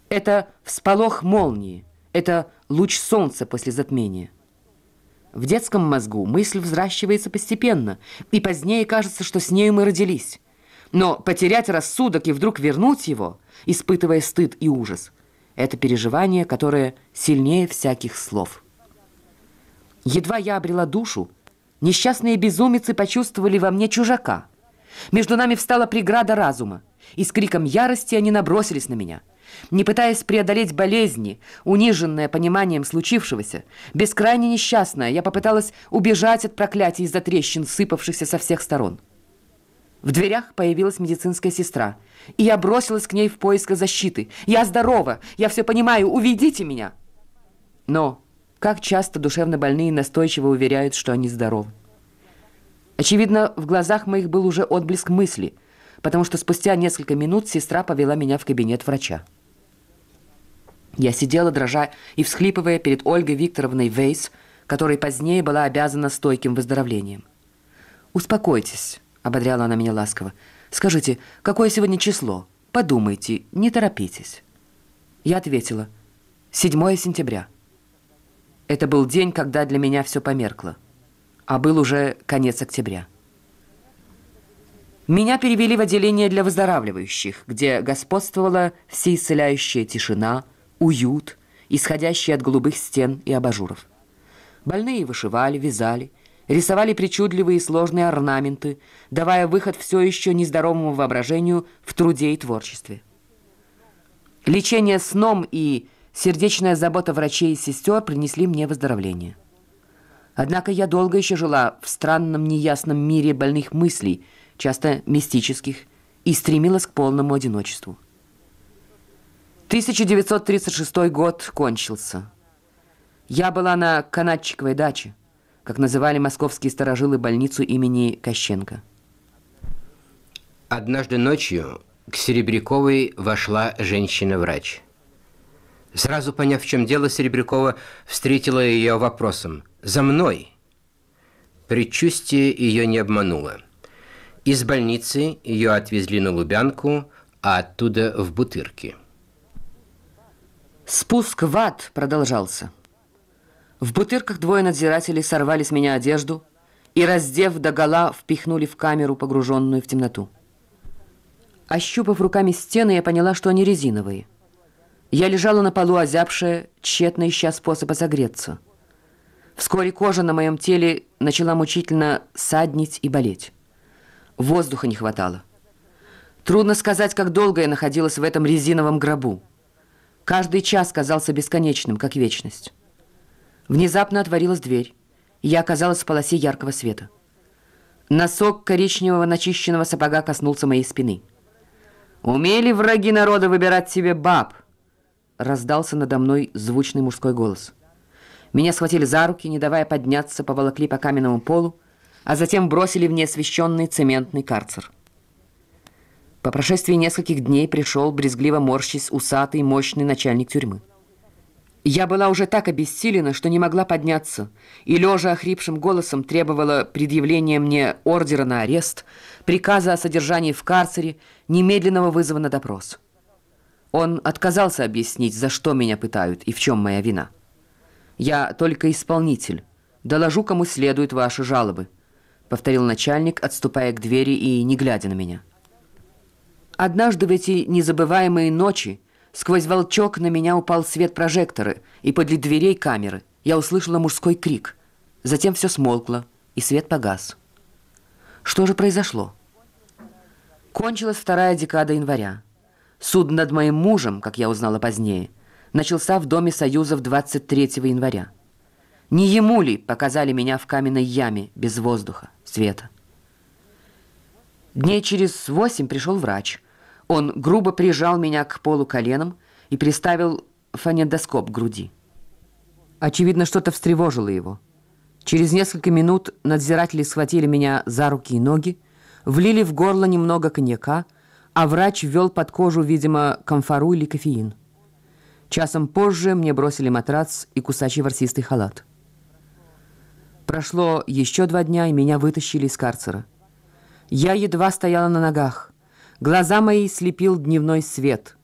Это всполох молнии, это луч солнца после затмения. В детском мозгу мысль взращивается постепенно, и позднее кажется, что с нею мы родились. Но потерять рассудок и вдруг вернуть его, испытывая стыд и ужас, это переживание, которое сильнее всяких слов. Едва я обрела душу, несчастные безумицы почувствовали во мне чужака. Между нами встала преграда разума, и с криком ярости они набросились на меня. Не пытаясь преодолеть болезни, униженная пониманием случившегося, бескрайне несчастная, я попыталась убежать от проклятий из-за трещин, сыпавшихся со всех сторон. В дверях появилась медицинская сестра, и я бросилась к ней в поисках защиты. «Я здорова! Я все понимаю! Уведите меня!» Но как часто душевнобольные настойчиво уверяют, что они здоровы. Очевидно, в глазах моих был уже отблеск мысли, потому что спустя несколько минут сестра повела меня в кабинет врача. Я сидела, дрожа и всхлипывая перед Ольгой Викторовной Вейс, которой позднее была обязана стойким выздоровлением. «Успокойтесь», — ободряла она меня ласково. «Скажите, какое сегодня число? Подумайте, не торопитесь». Я ответила: 7 сентября. Это был день, когда для меня все померкло, а был уже конец октября. Меня перевели в отделение для выздоравливающих, где господствовала всеисцеляющая тишина, уют, исходящий от голубых стен и абажуров. Больные вышивали, вязали, рисовали причудливые и сложные орнаменты, давая выход все еще нездоровому воображению в труде и творчестве. Лечение сном и сердечная забота врачей и сестер принесли мне выздоровление. Однако я долго еще жила в странном неясном мире больных мыслей, часто мистических, и стремилась к полному одиночеству. 1936 год кончился. Я была на Канатчиковой даче, как называли московские старожилы больницу имени Кощенко. Однажды ночью к Серебряковой вошла женщина-врач. Сразу поняв, в чем дело, Серебрякова встретила ее вопросом: «За мной!». Предчувствие ее не обмануло. Из больницы ее отвезли на Лубянку, а оттуда в Бутырки. Спуск в ад продолжался. В Бутырках двое надзирателей сорвали с меня одежду и, раздев догола, впихнули в камеру, погруженную в темноту. Ощупав руками стены, я поняла, что они резиновые. Я лежала на полу, озябшая, тщетно ища способа согреться. Вскоре кожа на моем теле начала мучительно саднить и болеть. Воздуха не хватало. Трудно сказать, как долго я находилась в этом резиновом гробу. Каждый час казался бесконечным, как вечность. Внезапно отворилась дверь, и я оказалась в полосе яркого света. Носок коричневого начищенного сапога коснулся моей спины. «Умели враги народа выбирать себе баб?» Раздался надо мной звучный мужской голос. Меня схватили за руки, не давая подняться, поволокли по каменному полу, а затем бросили в неосвещенный цементный карцер. По прошествии нескольких дней пришел, брезгливо морщись, усатый, мощный начальник тюрьмы. Я была уже так обессилена, что не могла подняться, и, лежа охрипшим голосом, требовала предъявления мне ордера на арест, приказа о содержании в карцере, немедленного вызова на допрос. Он отказался объяснить, за что меня пытают и в чем моя вина. «Я только исполнитель. Доложу, кому следует ваши жалобы», — повторил начальник, отступая к двери и не глядя на меня. Однажды в эти незабываемые ночи сквозь волчок на меня упал свет прожектора, и подле дверей камеры я услышала мужской крик. Затем все смолкло, и свет погас. Что же произошло? Кончилась 2-я декада января. Суд над моим мужем, как я узнала позднее, начался в Доме Союзов 23 января. Не ему ли показали меня в каменной яме без воздуха, света? Дней через 8 пришел врач. Он грубо прижал меня к полу коленом и приставил фонендоскоп к груди. Очевидно, что-то встревожило его. Через несколько минут надзиратели схватили меня за руки и ноги, влили в горло немного коньяка, а врач ввел под кожу, видимо, камфору или кофеин. Часом позже мне бросили матрац и кусачий ворсистый халат. Прошло еще 2 дня, и меня вытащили из карцера. Я едва стояла на ногах. Глаза мои слепил дневной свет.